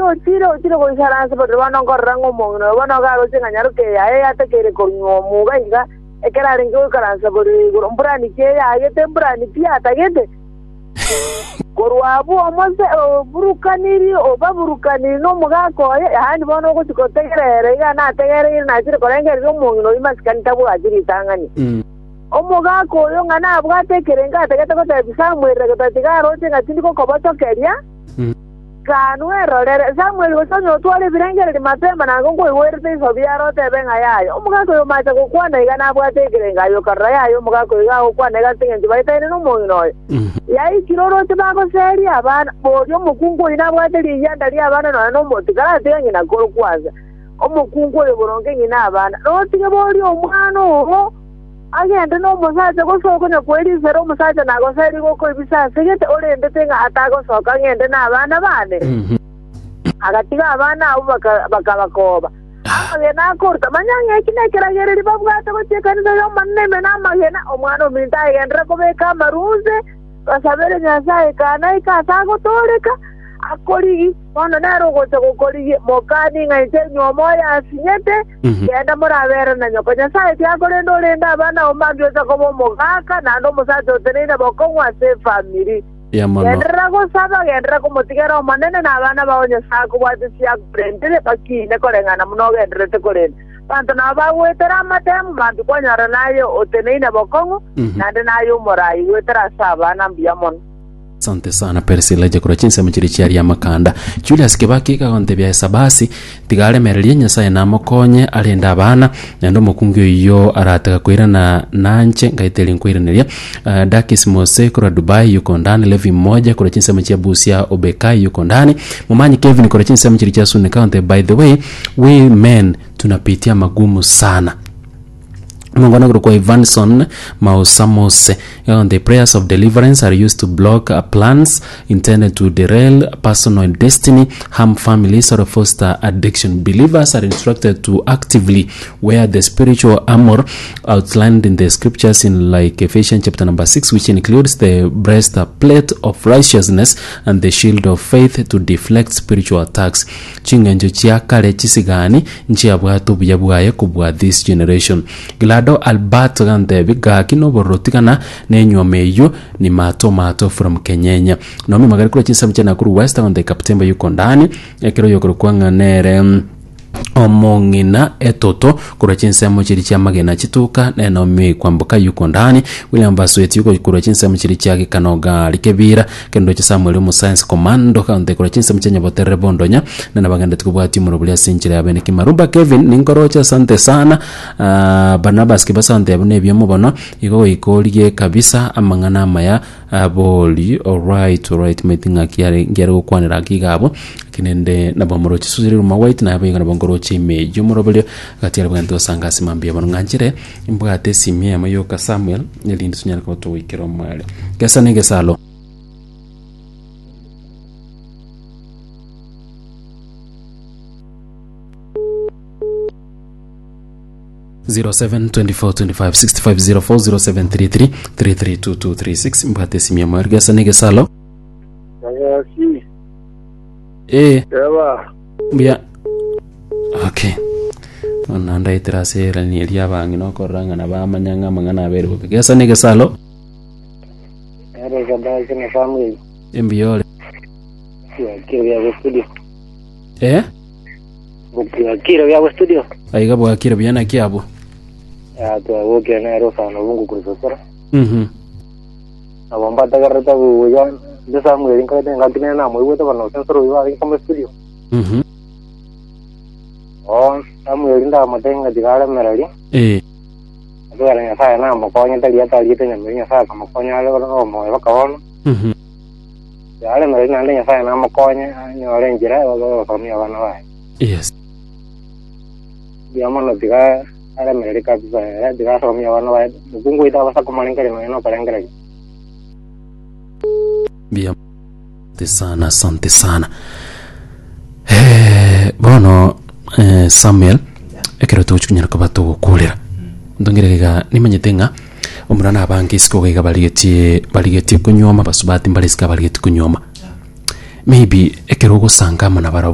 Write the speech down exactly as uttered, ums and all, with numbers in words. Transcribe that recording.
yo tiro tiro ko isara se pero bano korrango mo no bano ga ro singa nyaru ke ya ya te kere ko nyo mu ga inga e kera ringo kara se bori gurumbra ni ke ya ye tembra ni pia ta yete korwabu omonse burukaniri o baburukaniri no muga ko ya ni bano ko ko tegere ga na tegere na tiro ko renge ro mo no imaskan tabu ajiri tangani omuga ko yo ngana bwate kerenga tegete ko te Samuel re ko tiga ro singa tindiko ko bato keria kanu erorere Samuel gosonyo twale birengere de mapemba na ngo iwerte so biaro te benga yayo omuga ko yo macha ko kwana igana bwate kirenga yo karaya yo omuga ko iga kwana ga tinga ndibaita ine no moino yayi kiroro te bago seri abana bo yo mukungu ina bwate liyanda li abana no no motikala te ngina ko kwaza omukungu yo boronge ngina abana no tinga boli omwana oho agende no musaza ko soko ne kweli zero musaza na go seri go ko ibisa segete orende tenga atago soka ngende na abana bane agatiga abana ubaka bakabakoba agena korta manyanga ikine keragere libabwata ko tekaniza yo manne mena magena omwana ominta agendre ko beka maruze basabere nyasaye kana ikatago toreka akori ono naro gote kokori mokani ngaite nyomoya asinyete yenda muravera na nyoko nyasaye tyakore ndo lenda abana omambyo zakomo mogaka na ndo musazo tenina bokongwa se family yendra ko saba yendra ko motigera omanene na abana baonye sako bwati sia prendele bakine kolengana munogeendre te kolena panto na bawetera matemu bantu kwanyara nayo otenina bokongo nande nayo morai wetera saba na mbiamon. Asante sana Persila jakura chinsa mchiri chiari ya makanda Julius Kibaki kakonte bya sabasi tigale merelie nyasaye na mokonye alenda abana nando mukungyo iyo arataka kwira na nanche ngaiteli nkwirineria uh, Dakis Mose kura Dubai yuko ndani Levi mmoja kura chinsa mchia Busia Obekai yuko ndani Mumanyi Kevin kura chinsa mchiri chia Sune kakonte. By the way, we men tunapitia magumu sana. Mungona kwa Ivanson Mausamose. The prayers of deliverance are used to block uh, plans intended to derail personal destiny, harm families, or foster addiction. Believers are instructed to actively wear the spiritual armor outlined in the scriptures in like Ephesians chapter number six, which includes the breastplate of righteousness and the shield of faith to deflect spiritual attacks. Chingenjo chia kale chisigani nchia bwatu buyabwaye kubwa this generation. Glad Albert gante biga kino borotikana nenyo meyo ni mato mato from Kenyenya nomi magari kula chinsa mchana kuru west on the Kaptemba yuko ndani ekero yokoro kwanga nere omongina etoto kura chinsa mchiri chia magena chituka neno mi kwambuka yuko ndani William Basweti yuko kura chinsa mchiri chia kanoga likebira kendo cha Samuel mu science commando kante kura chinsa mchanya botere bondonya nana baganda tukubwati mu rubulia sinjira abene kimaruba Kevin ninkorocha asante sana uh, Barnabas kibasante abone byomubono iko ikoliye kabisa amangana maya aboli. Alright alright meeting akiyare ngere gukwanira kigabo kinende nabamuro chisuziri ruma white na abaye nabangoro chime yumurobele kati yabwanto sanga simambye banwanjire imbwate simye amayoka Samuel yelindi sunyana ko to wikero male gesa nege salo zero seven two four two five six five zero four zero seven three three three three two two three six imbwate simye male gesa nege salo eh ewa bia okay onanda itrasera ni elia bangi no koranga na ba manyanga mangana bere ko gesa nege salo ere ganda kene family embiole ya kiro ya studio eh bukia kiro ya studio aiga bwa kiro biana kiabo ya to woke na ero sana bungu kurisosora mhm abamba tagarata buya de Samuel inka de ngatine na moyo to bano sensoro iwa inka studio mhm oh Samuel nda matenga digara merali eh ado ya sa na mo ko nyata liya ta liya nya menya sa kama ko nya le no mo ba kaon mhm ya le merali na nya sa na mo ko nya nyo le njira ba ko mi bana wa yes ya mo no diga ala merali ka bisa ya diga so mi bana wa bungu ita basa ko malinga no no parangara bia sana asante sana eh bono eh, Samuel ekero tuchunyara ko bato kulira ndongerega nimanyetenga omurana abangi siko ga baligetie baligetie kunyoma basubati mbaliska baligetie kunyoma maybe ekero go sanga mana bara